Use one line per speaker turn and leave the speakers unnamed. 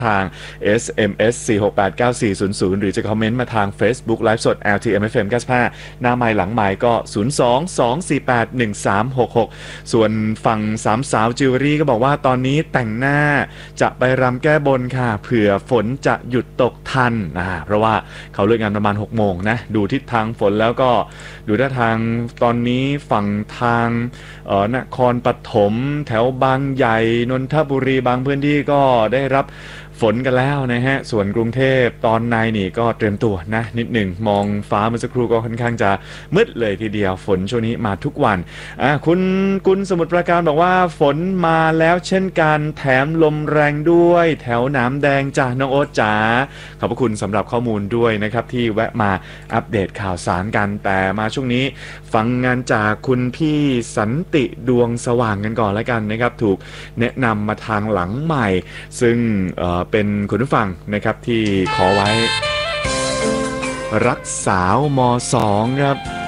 ทาง SMS 4689400 หรือจะคอมเมนต์มาทาง Facebook ไลฟ์สด LTMFM 95หน้าไมค์หลังไมค์ก็ 02-248-1366 ส่วนฝั่งสามสาวจิวเวลรี่ก็บอกว่าตอนนี้แต่งหน้าจะไปรำแก้บนค่ะเผื่อฝนจะหยุดตกทันเพราะว่าเขาเลิกงานประมาณ6 โมงนะดูทิศทางฝนแล้วก็ดูท่าทางตอนนี้ฝั่งทางนครปฐมแถวบางใหญ่นนทบุรีบางพื้นที่ก็ได้รับฝนกันแล้วนะฮะส่วนกรุงเทพตอนในนี่ก็เตรียมตัวนะนิดหนึ่งมองฟ้าเมื่อสักครู่ก็ค่อนข้างจะมืดเลยทีเดียวฝนช่วงนี้มาทุกวันคุณกุลสมุทรปราการบอกว่าฝนมาแล้วเช่นกันแถมลมแรงด้วยแถวหนามแดงจ้าน้องโอ๊ตจ๋าขอบพระคุณสำหรับข้อมูลด้วยนะครับที่แวะมาอัปเดตข่าวสารกันแต่มาช่วงนี้ฟังงานจากคุณพี่สันติดวงสว่างกันก่อนแล้วกันนะครับถูกแนะนำมาทางหลังใหม่ซึ่งเป็นคุณผู้ฟังนะครับที่ขอไว้รักสาวม.2 ครับ